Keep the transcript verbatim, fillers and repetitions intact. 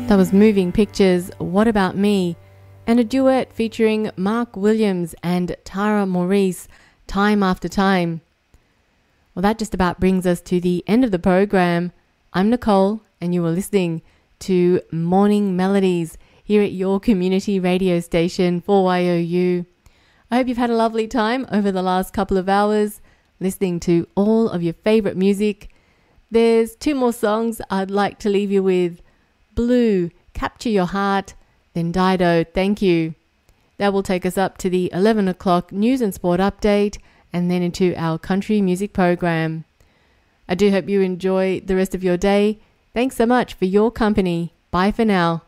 That was Moving Pictures, What About Me, and a duet featuring Mark Williams and Tara Maurice, Time After Time. Well, that just about brings us to the end of the program. I'm Nicole, and you are listening to Morning Melodies here at your community radio station for Y O U. I hope you've had a lovely time over the last couple of hours listening to all of your favorite music. There's two more songs I'd like to leave you with. Blue, Capture Your Heart, then Dido, Thank You. That will take us up to the eleven o'clock news and sport update and then into our country music program. I do hope you enjoy the rest of your day. Thanks so much for your company. Bye for now.